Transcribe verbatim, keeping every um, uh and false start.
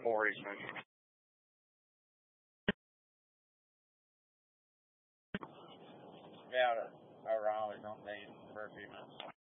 forties, man. Yeah, around, don't need for a few minutes.